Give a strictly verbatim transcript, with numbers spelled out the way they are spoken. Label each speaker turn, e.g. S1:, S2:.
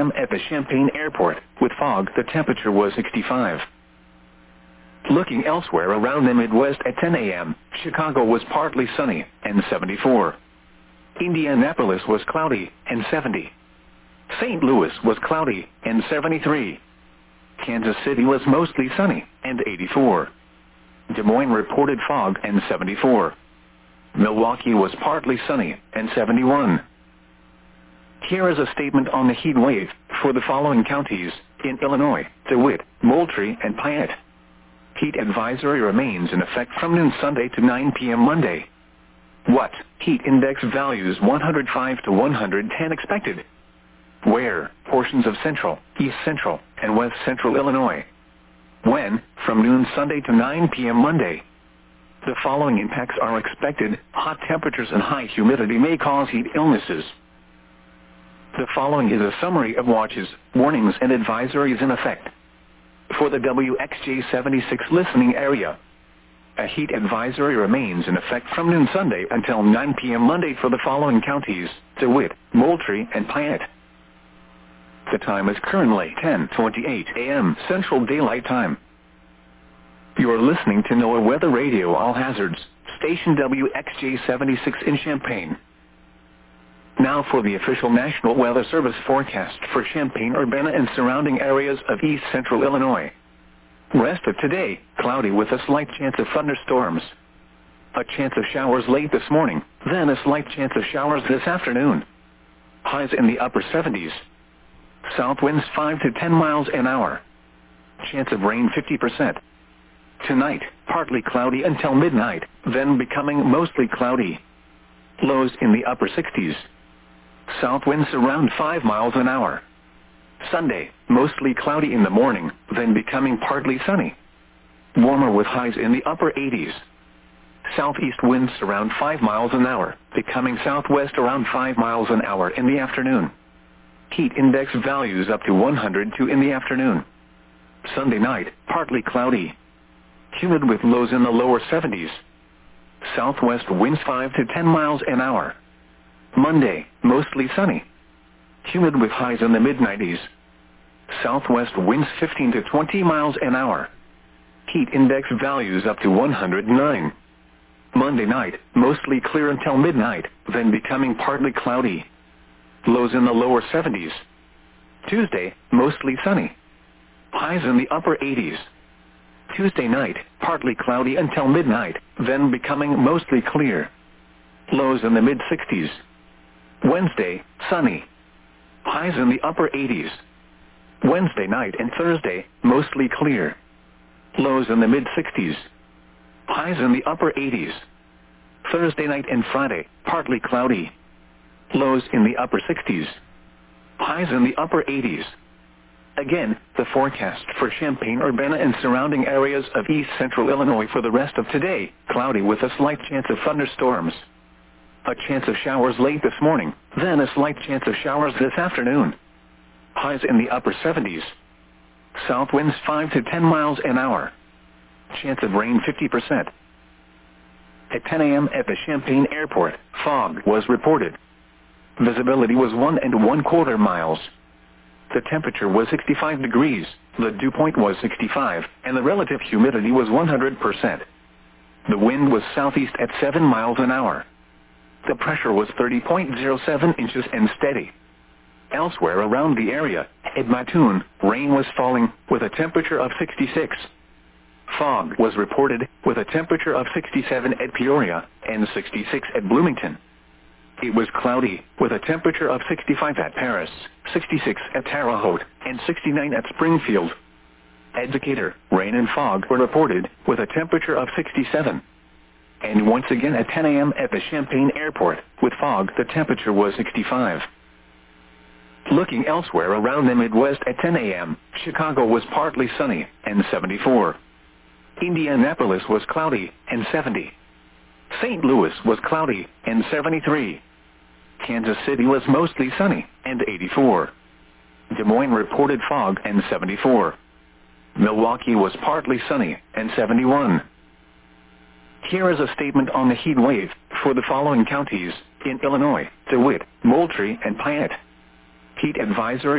S1: a.m. at the Champaign Airport. With fog, the temperature was sixty-five. Looking elsewhere around the Midwest at ten a.m., Chicago was partly sunny and seventy-four. Indianapolis was cloudy and seventy. Saint Louis was cloudy and seventy-three. Kansas City was mostly sunny and eighty-four. Des Moines reported fog and seventy-four. Milwaukee was partly sunny and seventy-one. Here is a statement on the heat wave for the following counties in Illinois: DeWitt, Moultrie, and Piatt. Heat advisory remains in effect from noon Sunday to nine p.m. Monday. What? Heat index values one hundred five to one hundred ten expected. Where? Portions of central, east central, and west central Illinois. When? From noon Sunday to nine p.m. Monday. The following impacts are expected. Hot temperatures and high humidity may cause heat illnesses. The following is a summary of watches, warnings, and advisories in effect. For the W X J seventy-six listening area, a heat advisory remains in effect from noon Sunday until nine p.m. Monday for the following counties: DeWitt, Moultrie, and Piatt. The time is currently ten twenty-eight a.m. Central Daylight Time. You are listening to NOAA Weather Radio All Hazards, station W X J seventy-six in Champaign. Now for the official National Weather Service forecast for Champaign-Urbana and surrounding areas of east central Illinois. Rest of today, cloudy with a slight chance of thunderstorms. A chance of showers late this morning, then a slight chance of showers this afternoon. Highs in the upper seventies. South winds five to ten miles an hour. Chance of rain fifty percent. Tonight, partly cloudy until midnight, then becoming mostly cloudy. Lows in the upper sixties. South winds around five miles an hour. Sunday, mostly cloudy in the morning, then becoming partly sunny. Warmer with highs in the upper eighties. Southeast winds around five miles an hour, becoming southwest around five miles an hour in the afternoon. Heat index values up to one hundred two in the afternoon. Sunday night, partly cloudy. Humid with lows in the lower seventies. Southwest winds five to ten miles an hour. Monday, mostly sunny. Humid with highs in the mid nineties. Southwest winds fifteen to twenty miles an hour. Heat index values up to one hundred nine. Monday night, mostly clear until midnight, then becoming partly cloudy. Lows in the lower seventies. Tuesday, mostly sunny. Highs in the upper eighties. Tuesday night, partly cloudy until midnight, then becoming mostly clear. Lows in the mid sixties. Wednesday, sunny. Highs in the upper eighties. Wednesday night and Thursday, mostly clear. Lows in the mid sixties. Highs in the upper eighties. Thursday night and Friday, partly cloudy. Lows in the upper sixties. Highs in the upper eighties. Again, the forecast for Champaign-Urbana and surrounding areas of east central Illinois for the rest of today: cloudy with a slight chance of thunderstorms. A chance of showers late this morning, then a slight chance of showers this afternoon. Highs in the upper seventies. South winds five to ten miles an hour. Chance of rain fifty percent. At ten a.m. at the Champaign Airport, fog was reported. Visibility was one and one quarter miles. The temperature was sixty-five degrees, the dew point was sixty-five, and the relative humidity was one hundred percent. The wind was southeast at seven miles an hour. The pressure was thirty point zero seven inches and steady. Elsewhere around the area, at Mattoon, rain was falling, with a temperature of sixty-six. Fog was reported, with a temperature of sixty-seven at Peoria, and sixty-six at Bloomington. It was cloudy, with a temperature of sixty-five at Paris, sixty-six at Terre Haute, and sixty-nine at Springfield. At Decatur, rain and fog were reported, with a temperature of sixty-seven. And once again at ten a.m. at the Champaign Airport, with fog, the temperature was sixty-five. Looking elsewhere around the Midwest at ten a.m., Chicago was partly sunny, and seventy-four. Indianapolis was cloudy, and seventy. Saint Louis was cloudy, and seventy-three. Kansas City was mostly sunny, and eighty-four. Des Moines reported fog, and seventy-four. Milwaukee was partly sunny, and seventy-one. Here is a statement on the heat wave for the following counties in Illinois: DeWitt, Moultrie, and Piatt. Heat advisory